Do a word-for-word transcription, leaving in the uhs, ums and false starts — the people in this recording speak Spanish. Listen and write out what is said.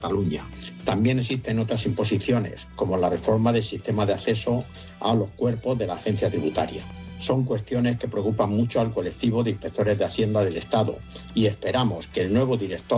Cataluña. También existen otras imposiciones, como la reforma del sistema de acceso a los cuerpos de la agencia tributaria. Son cuestiones que preocupan mucho al colectivo de inspectores de Hacienda del Estado y esperamos que el nuevo director